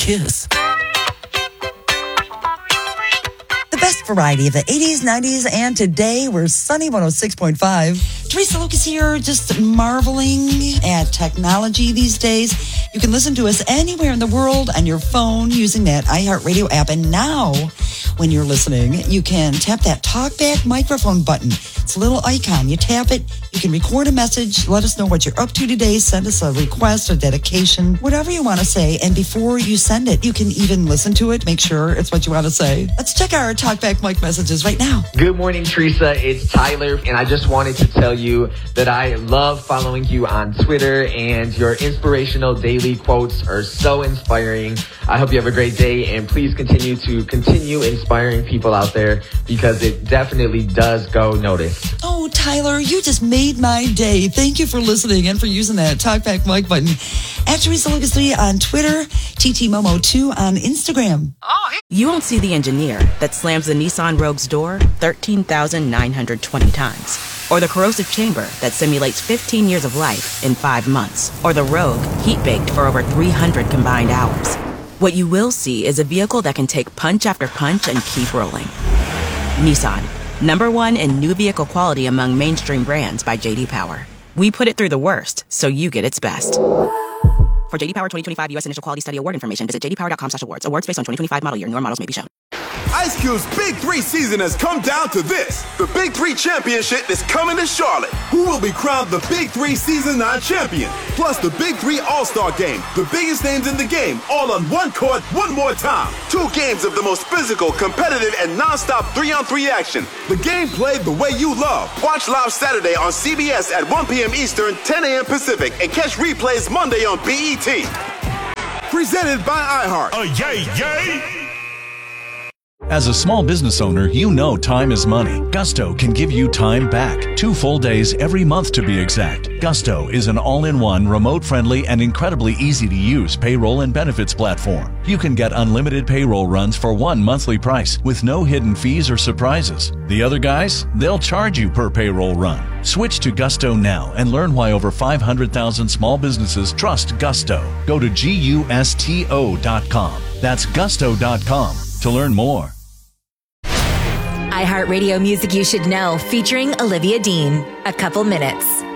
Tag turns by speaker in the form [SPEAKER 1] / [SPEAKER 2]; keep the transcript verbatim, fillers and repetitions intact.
[SPEAKER 1] Kiss.
[SPEAKER 2] The best variety of the eighties, nineties, and today we're Sunny one oh six point five. Teresa Lucas here, just marveling at technology these days. You can listen to us anywhere in the world on your phone using that iHeartRadio app. And now, when you're listening, you can tap that talkback microphone button. It's a little icon. You tap it, you can record a message, let us know what you're up to today, send us a request, a dedication, whatever you want to say. And before you send it, you can even listen to it, make sure it's what you want to say. Let's check our talkback mic messages right now.
[SPEAKER 3] Good morning, Teresa. It's Tyler, and I just wanted to tell you that I love following you on Twitter, and your inspirational daily quotes are so inspiring. I hope you have a great day, and please continue to continue inspiring people out there, because it definitely does go noticed.
[SPEAKER 2] Oh, Tyler, you just made my day. Thank you for listening and for using that talkback mic button. At Teresa Lucas three on Twitter, T T Momo two on Instagram.
[SPEAKER 4] You won't see the engineer that slams the Nissan Rogue's door thirteen thousand nine hundred twenty times. Or the corrosive chamber that simulates fifteen years of life in five months. Or the Rogue heat-baked for over three hundred combined hours. What you will see is a vehicle that can take punch after punch and keep rolling. Nissan, number one in new vehicle quality among mainstream brands by J D Power. We put it through the worst, so you get its best. For J D Power twenty twenty-five U S Initial Quality Study Award information, visit j d power dot com slash awards. Awards based on twenty twenty-five model year. Newer models may be shown.
[SPEAKER 5] Ice Cube's Big Three season has come down to this. The Big Three Championship is coming to Charlotte. Who will be crowned the Big Three Season nine champion? Plus the Big Three All-Star Game. The biggest names in the game, all on one court, one more time. Two games of the most physical, competitive, and non-stop three-on-three action. The game played the way you love. Watch live Saturday on C B S at one p.m. Eastern, ten a.m. Pacific, and catch replays Monday on B E T. Presented by iHeart.
[SPEAKER 6] Oh, yay, yay!
[SPEAKER 7] As a small business owner, you know time is money. Gusto can give you time back. Two full days every month to be exact. Gusto is an all-in-one, remote-friendly, and incredibly easy-to-use payroll and benefits platform. You can get unlimited payroll runs for one monthly price with no hidden fees or surprises. The other guys, they'll charge you per payroll run. Switch to Gusto now and learn why over five hundred thousand small businesses trust Gusto. Go to gusto dot com. That's gusto dot com to learn more.
[SPEAKER 8] iHeartRadio Music You Should Know, featuring Olivia Dean. A Couple Minutes.